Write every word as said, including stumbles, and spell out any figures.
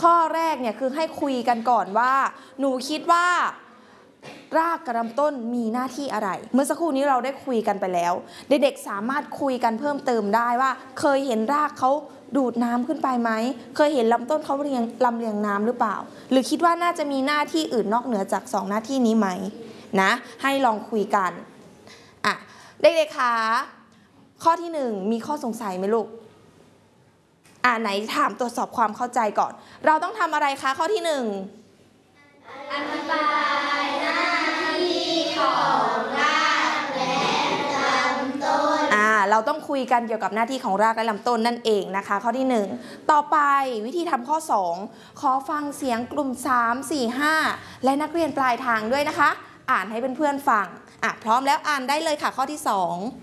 ข้อแรกเนี่ยคือให้คุยกันก่อนว่าหนูคิดว่ารากกับลำต้นมีหน้าที่อะไรเมื่อสักครู่นี้เราได้คุยกันไปแล้วเด็กๆสามารถคุยกันเพิ่มเติมได้ว่าเคยเห็นรากเขาดูดน้ำขึ้นไปไหมเคยเห็นลำต้นเขาเรียงลำเลียงน้ำหรือเปล่าหรือคิดว่าน่าจะมีหน้าที่อื่นนอกเหนือจากสองหน้าที่นี้ไหมนะให้ลองคุยกันอ่ะเด็กๆคะข้อที่หนึ่งมีข้อสงสัยไหมลูกอ่ะไหนถามตรวจสอบความเข้าใจก่อนเราต้องทำอะไรคะข้อที่หนึ่งอธิบายหน้าที่ของรากและลำต้นอ่าเราต้องคุยกันเกี่ยวกับหน้าที่ของรากและลำต้นนั่นเองนะคะข้อที่หนึ่งต่อไปวิธีทำข้อสองขอฟังเสียงกลุ่มสาม สี่ ห้าและนักเรียนปลายทางด้วยนะคะอ่านให้เพื่อนๆฟังอ่ะพร้อมแล้วอ่านได้เลยค่ะข้อที่สอง